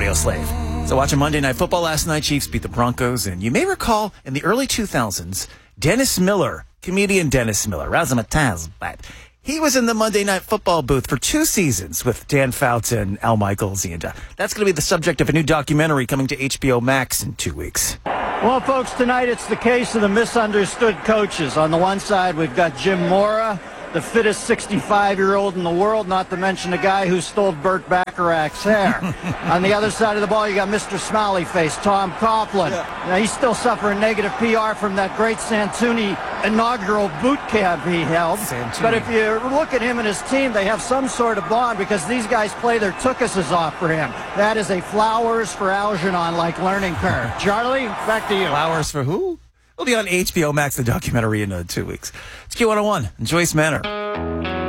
Audioslave. So watching Monday Night Football last night, Chiefs beat the Broncos, and you may recall in the early 2000s, Dennis Miller, comedian Dennis Miller, Razzmatazz, but he was in the Monday Night Football booth for 2 seasons with Dan Fouts and Al Michaels, and that's going to be the subject of a new documentary coming to HBO Max in 2 weeks. Well, folks, tonight it's the case of the misunderstood coaches. On the one side, we've got Jim Mora, the fittest 65-year-old in the world, not to mention the guy who stole Burt Bacharach's hair. On the other side of the ball, you got Mr. Smiley Face, Tom Coughlin. Now, he's still suffering negative PR from that great Santuni inaugural boot camp he held. But if you look at him and his team, they have some sort of bond because these guys play their tuchuses off for him. That is a flowers for Algernon-like learning curve. Charlie, back to you. Flowers for who? It'll be on HBO Max, the documentary, in 2 weeks. It's Q101 and Joyce Manor.